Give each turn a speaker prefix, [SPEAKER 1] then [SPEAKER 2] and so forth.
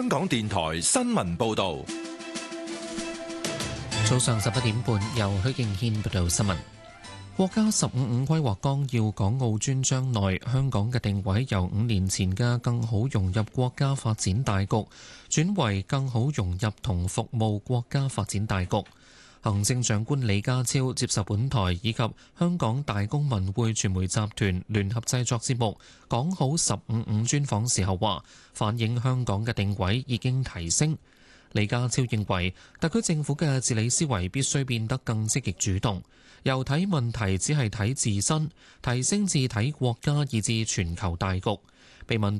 [SPEAKER 1] 香港電台新聞報道。
[SPEAKER 2] 早上11點半，由許敬軒報道新聞。國家15五規劃綱要港澳專章內，香港嘅定位由5年前嘅更好融入國家發展大局，轉為更好融入同服務國家發展大局。行政長官李家超接受本台以及香港大公文匯傳媒集團聯合製作節目《講好15五》專訪時候話，反映香港嘅定位已經提升。李家超認為，特區政府嘅治理思維必須變得更積極主動，由睇問題只係睇自身，提升至睇國家以至全球大局。被問